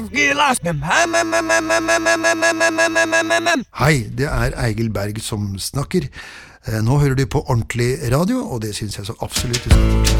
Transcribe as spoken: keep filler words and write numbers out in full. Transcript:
Hei, det er Egil Berg som snakker. Nå hører du på ordentlig radio, og det synes jeg så absolutt du skal fortsette.